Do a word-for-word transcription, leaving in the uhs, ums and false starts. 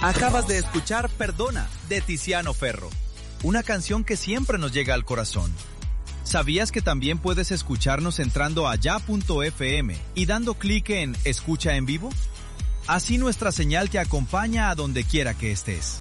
Acabas de escuchar Perdona, de Tiziano Ferro, una canción que siempre nos llega al corazón. ¿Sabías que también puedes escucharnos entrando a ya punto efe eme y dando clic en Escucha en vivo? Así nuestra señal te acompaña a donde quiera que estés.